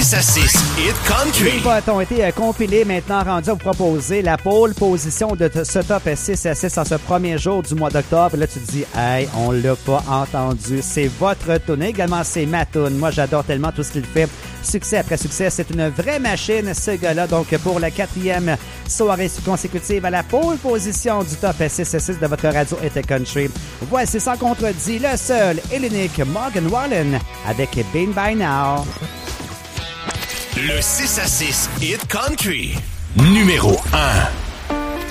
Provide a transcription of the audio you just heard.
6 à 6 Hit Country. Les votes ont été compilés, maintenant rendus à vous proposer la pole position de ce top 6 à 6 en ce premier jour du mois d'octobre. Là, tu te dis, hey, on l'a pas entendu. C'est votre tune. Également, c'est ma tune. Moi, j'adore tellement tout ce qu'il fait. Succès après succès, c'est une vraie machine, ce gars-là. Donc, pour la 4e soirée consécutive à la pole position du top 6 à 6 de votre radio Hit Country. Voici sans contredit le seul et l'unique Morgan Wallen avec Been By Now. Le 6 à 6 Hit Country, numéro 1.